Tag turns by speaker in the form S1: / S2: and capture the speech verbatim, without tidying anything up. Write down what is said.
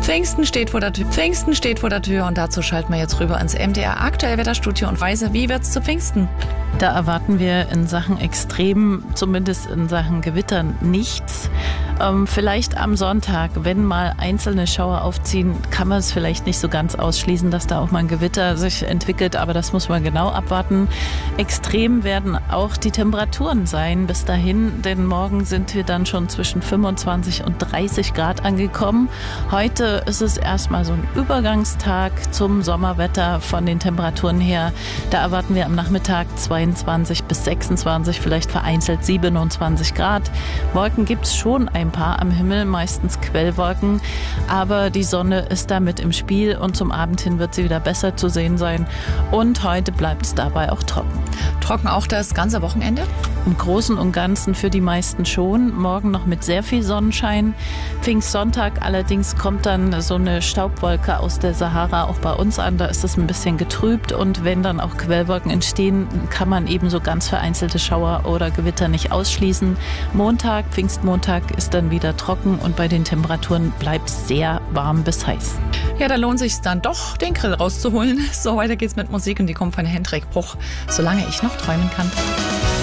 S1: Pfingsten steht vor der Tür. Pfingsten steht vor der Tür und dazu schalten wir jetzt rüber ins M D R Aktuell Wetterstudio und Weise, wie wird's zu Pfingsten?
S2: Da erwarten wir in Sachen Extrem, zumindest in Sachen Gewittern, nichts. Ähm, vielleicht am Sonntag, wenn mal einzelne Schauer aufziehen, kann man es vielleicht nicht so ganz ausschließen, dass da auch mal ein Gewitter sich entwickelt, aber das muss man genau abwarten. Extrem werden auch die Temperaturen sein bis dahin, denn morgen sind wir dann schon zwischen fünfundzwanzig und dreißig Grad angekommen. Heute ist es erstmal so ein Übergangstag zum Sommerwetter von den Temperaturen her. Da erwarten wir am Nachmittag zweiundzwanzig bis sechsundzwanzig, vielleicht vereinzelt siebenundzwanzig Grad. Wolken gibt es schon ein paar am Himmel, meistens Quellwolken, aber die Sonne ist da mit im Spiel und zum Abend hin wird sie wieder besser zu sehen sein. Und heute bleibt es dabei auch trocken.
S1: Trocken auch das ganze Wochenende?
S2: Im Großen und Ganzen für die meisten schon. Morgen noch mit sehr viel Sonnenschein. Pfingstsonntag allerdings kommt dann so eine Staubwolke aus der Sahara auch bei uns an. Da ist es ein bisschen getrübt und wenn dann auch Quellwolken entstehen, kann man eben so ganz vereinzelte Schauer oder Gewitter nicht ausschließen. Montag, Pfingstmontag ist dann wieder trocken und bei den Temperaturen bleibt es sehr warm bis heiß.
S1: Ja, da lohnt sich dann doch, den Grill rauszuholen. So, weiter geht's mit Musik und die kommt von Hendrik Bruch. Solange ich noch träumen kann.